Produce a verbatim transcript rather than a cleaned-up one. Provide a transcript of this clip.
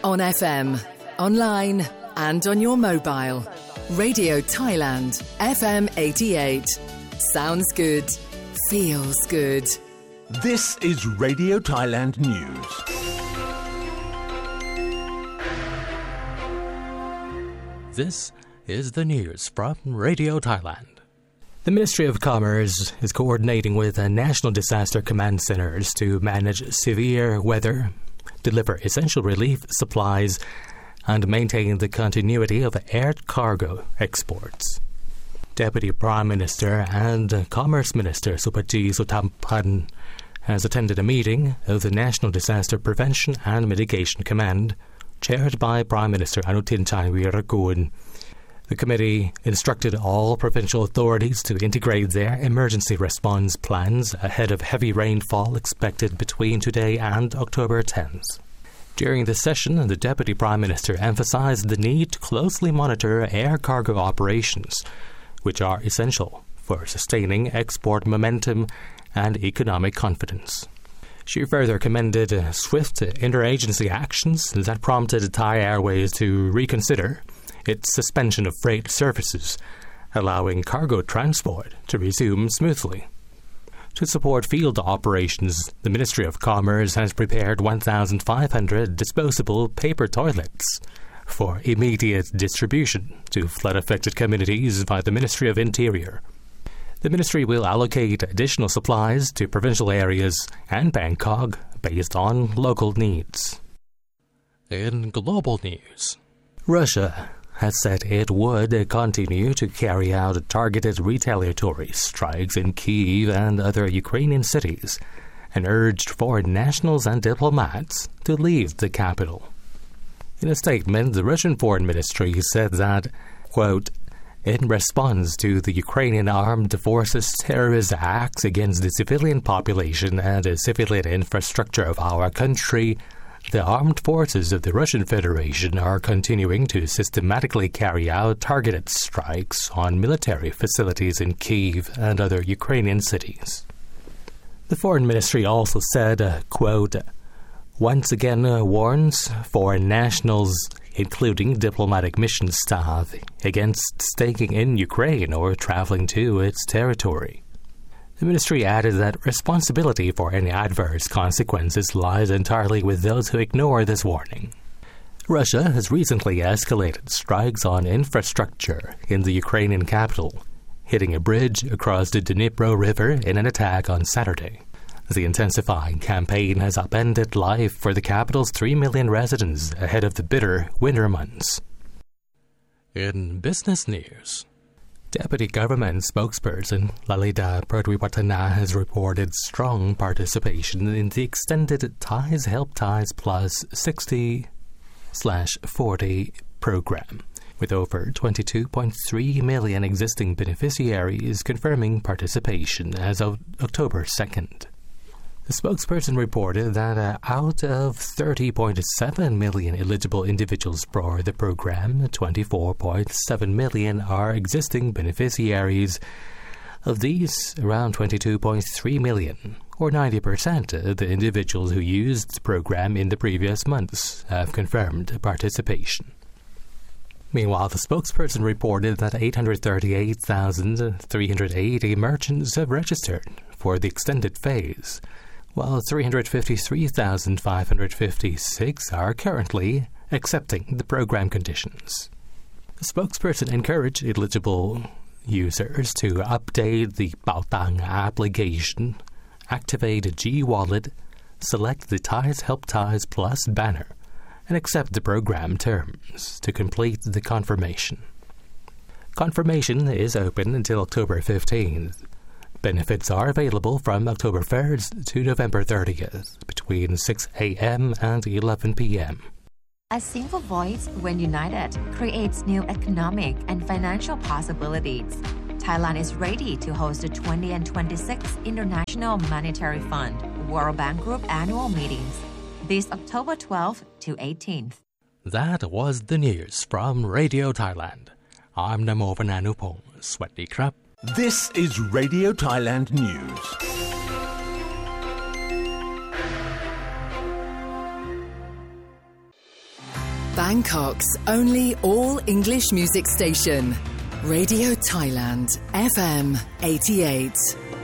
On F M, online and on your mobile. Radio Thailand, F M eighty-eight. Sounds good. Feels good. This is Radio Thailand News. This is the news from Radio Thailand. The Ministry of Commerce is coordinating with national disaster command centers to manage severe weather, deliver essential relief supplies, and maintain the continuity of air cargo exports. Deputy Prime Minister and Commerce Minister Supajee Suthamphan has attended a meeting of the National Disaster Prevention and Mitigation Command, chaired by Prime Minister Anutin Charnvirakul. The committee instructed all provincial authorities to integrate their emergency response plans ahead of heavy rainfall expected between today and October tenth. During the session, the Deputy Prime Minister emphasized the need to closely monitor air cargo operations, which are essential for sustaining export momentum and economic confidence. She further commended swift interagency actions that prompted Thai Airways to reconsider its suspension of freight services, allowing cargo transport to resume smoothly. To support field operations, the Ministry of Commerce has prepared one thousand five hundred disposable paper toilets for immediate distribution to flood-affected communities by the Ministry of Interior. The ministry will allocate additional supplies to provincial areas and Bangkok based on local needs. In global news, Russia has said it would continue to carry out targeted retaliatory strikes in Kyiv and other Ukrainian cities, and urged foreign nationals and diplomats to leave the capital. In a statement, the Russian Foreign Ministry said that, quote, in response to the Ukrainian armed forces' terrorist acts against the civilian population and the civilian infrastructure of our country, the armed forces of the Russian Federation are continuing to systematically carry out targeted strikes on military facilities in Kyiv and other Ukrainian cities. The Foreign Ministry also said, uh, quote, once again uh, warns foreign nationals, including diplomatic mission staff, against staying in Ukraine or traveling to its territory. The ministry added that responsibility for any adverse consequences lies entirely with those who ignore this warning. Russia has recently escalated strikes on infrastructure in the Ukrainian capital, hitting a bridge across the Dnipro River in an attack on Saturday. The intensifying campaign has upended life for the capital's three million residents ahead of the bitter winter months. In business news, Deputy Government Spokesperson Lalita Pradwiwattana has reported strong participation in the extended Thais Help Thais Plus sixty forty program, with over twenty-two point three million existing beneficiaries confirming participation as of October second. The spokesperson reported that uh, out of thirty point seven million eligible individuals for the program, twenty-four point seven million are existing beneficiaries. Of these, around twenty-two point three million, or ninety percent of the individuals who used the program in the previous months, have confirmed participation. Meanwhile, the spokesperson reported that eight hundred thirty-eight thousand three hundred eighty merchants have registered for the extended phase, while three hundred fifty-three thousand five hundred fifty-six are currently accepting the program conditions. The spokesperson encouraged eligible users to update the Baotang application, activate a G-Wallet, select the Thais Help Thais Plus banner, and accept the program terms to complete the confirmation. Confirmation is open until October fifteenth. Benefits are available from October first to November thirtieth, between six a.m. and eleven p.m. A single voice, when united, creates new economic and financial possibilities. Thailand is ready to host the twentieth and twenty-sixth International Monetary Fund World Bank Group annual meetings this October twelfth to eighteenth. That was the news from Radio Thailand. I'm Namo Vananupong. Swadee krap. This is Radio Thailand News. Bangkok's only all-English music station. Radio Thailand, F M eighty-eight.